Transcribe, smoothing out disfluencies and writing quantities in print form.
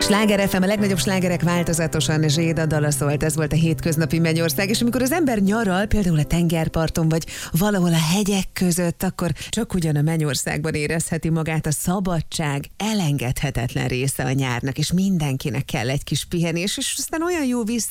Sláger FM, a legnagyobb slágerek változatosan. Zséda dala szólt, ez volt a hétköznapi Mennyország, és amikor az ember nyaral, például a tengerparton, vagy valahol a hegyek között, akkor csak ugyan a Mennyországban érezheti magát. A szabadság elengedhetetlen része a nyárnak, és mindenkinek kell egy kis pihenés, és aztán olyan jó